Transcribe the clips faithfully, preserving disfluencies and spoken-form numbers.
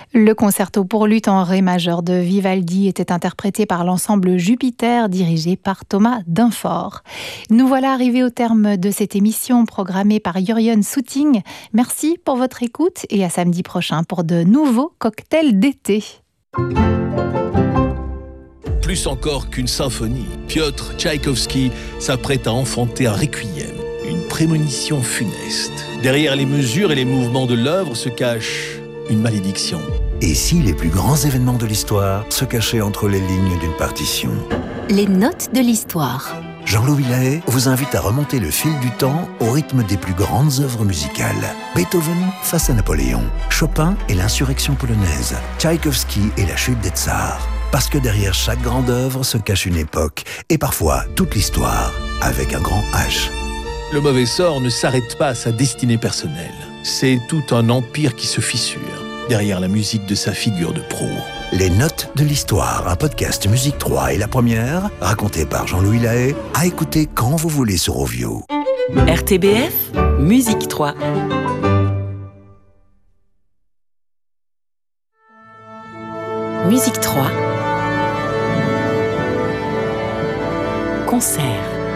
Le concerto pour luth en ré majeur de Vivaldi était interprété par l'ensemble Jupiter dirigé par Thomas Dinfort. Nous voilà arrivés au terme de cette émission programmée par Jurjen Soeting. Merci pour votre écoute et à samedi prochain pour de nouveaux cocktails d'été. Plus encore qu'une symphonie, Piotr Tchaïkovski s'apprête à enfanter un requiem, une prémonition funeste. Derrière les mesures et les mouvements de l'œuvre se cache une malédiction. Et si les plus grands événements de l'histoire se cachaient entre les lignes d'une partition ? Les notes de l'histoire. Jean-Louis Lahaye vous invite à remonter le fil du temps au rythme des plus grandes œuvres musicales. Beethoven face à Napoléon, Chopin et l'insurrection polonaise, Tchaïkovski et la chute des tsars. Parce que derrière chaque grande œuvre se cache une époque, et parfois toute l'histoire, avec un grand H. Le mauvais sort ne s'arrête pas à sa destinée personnelle. C'est tout un empire qui se fissure derrière la musique de sa figure de proue. Les notes de l'histoire, un podcast Musique trois et la première, raconté par Jean-Louis Lahaye, à écouter quand vous voulez sur Ovio. R T B F, Musique trois. Musique trois. Concert.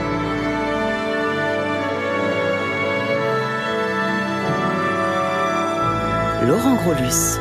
Laurent Grolus.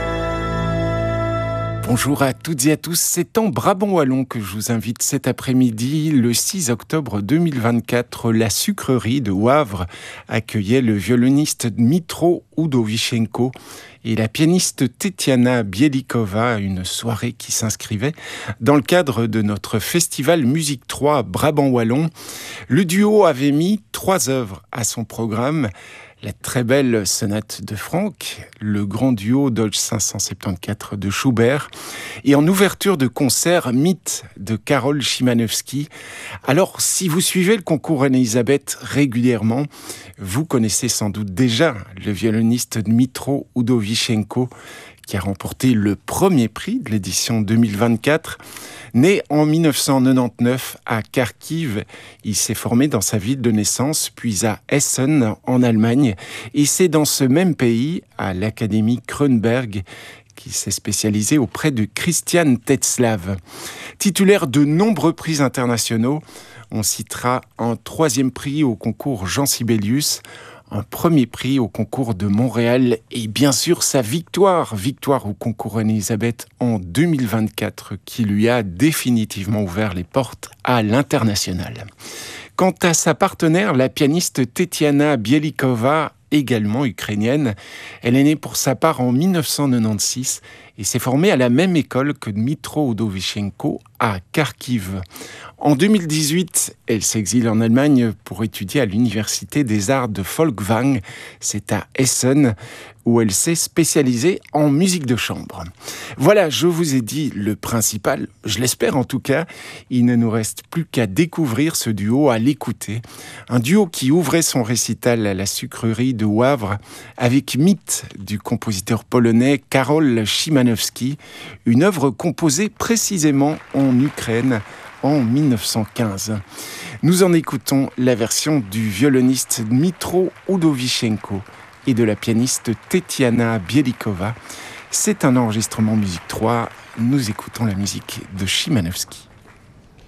Bonjour à toutes et à tous, c'est en Brabant wallon que je vous invite cet après-midi. Le six octobre deux mille vingt-quatre, la sucrerie de Wavre accueillait le violoniste Dmytro Udovichenko et la pianiste Tetiana Bielikova à une soirée qui s'inscrivait dans le cadre de notre festival Musique trois Brabant wallon. Le duo avait mis trois œuvres à son programme. La très belle sonate de Franck, le grand duo Deutsch cinq cent soixante-quatorze de Schubert, et en ouverture de concert, Mythe de Karol Szymanowski. Alors, si vous suivez le concours René-Elisabeth régulièrement, vous connaissez sans doute déjà le violoniste Dmytro Udovichenko, qui a remporté le premier prix de l'édition deux mille vingt-quatre. Né en dix-neuf cent quatre-vingt-dix-neuf à Kharkiv, il s'est formé dans sa ville de naissance, puis à Essen, en Allemagne. Et c'est dans ce même pays, à l'Académie Kronberg, qu'il s'est spécialisé auprès de Christian Tetzlaff. Titulaire de nombreux prix internationaux, on citera un troisième prix au concours Jean Sibelius, un premier prix au concours de Montréal et bien sûr sa victoire, victoire au concours René-Elisabeth en deux mille vingt-quatre qui lui a définitivement ouvert les portes à l'international. Quant à sa partenaire, la pianiste Tetiana Bielikova, également ukrainienne, elle est née pour sa part en dix-neuf cent quatre-vingt-seize et s'est formée à la même école que Dmytro Udovichenko à Kharkiv. En deux mille dix-huit, elle s'exile en Allemagne pour étudier à l'Université des Arts de Folkwang, c'est à Essen, où elle s'est spécialisée en musique de chambre. Voilà, je vous ai dit le principal, je l'espère en tout cas. Il ne nous reste plus qu'à découvrir ce duo, à l'écouter. Un duo qui ouvrait son récital à la sucrerie de Wavre avec Mythe du compositeur polonais Karol Szymanowski, une œuvre composée précisément en Ukraine en dix-neuf cent quinze. Nous en écoutons la version du violoniste Dmytro Udovichenko et de la pianiste Tetiana Bielikova. C'est un enregistrement Musique trois. Nous écoutons la musique de Szymanowski.